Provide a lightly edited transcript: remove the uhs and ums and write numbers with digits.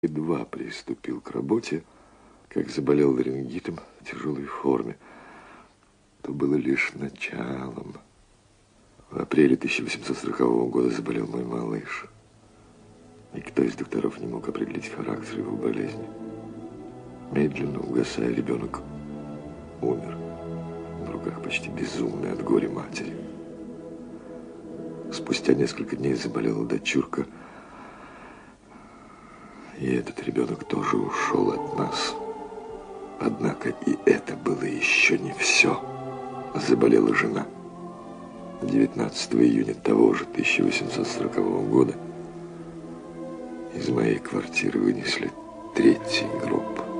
Едва приступил к работе, как заболел ларингитом в тяжелой форме. То было лишь началом. В апреле 1840 года заболел мой малыш. Никто из докторов не мог определить характер его болезни. Медленно угасая, ребенок умер на руках почти безумной от горя матери. Спустя несколько дней заболела дочурка. И этот ребенок тоже ушел от нас. Однако и это было еще не все. Заболела жена. 19 июня того же 1840 года из моей квартиры вынесли 3-й гроб.